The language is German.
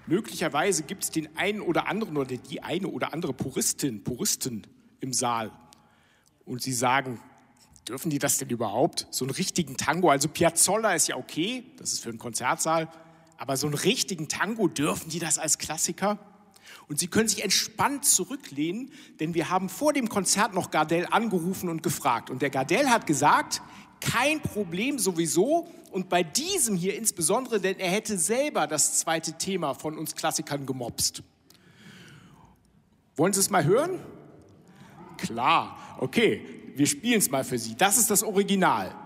möglicherweise gibt es den einen oder anderen oder die eine oder andere Puristen im Saal. Und sie sagen, dürfen die das denn überhaupt? So einen richtigen Tango, also Piazzolla ist ja okay, das ist für einen Konzertsaal, aber so einen richtigen Tango, dürfen die das als Klassiker? Und sie können sich entspannt zurücklehnen, denn wir haben vor dem Konzert noch Gardel angerufen und gefragt. Und der Gardel hat gesagt, kein Problem sowieso und bei diesem hier insbesondere, denn er hätte selber das zweite Thema von uns Klassikern gemopst. Wollen Sie es mal hören? Klar, okay. Wir spielen es mal für Sie. Das ist das Original.